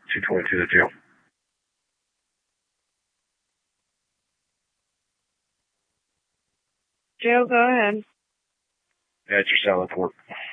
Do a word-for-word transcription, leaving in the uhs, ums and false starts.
two twenty-two to jail. Joe, go ahead. That's your cell report.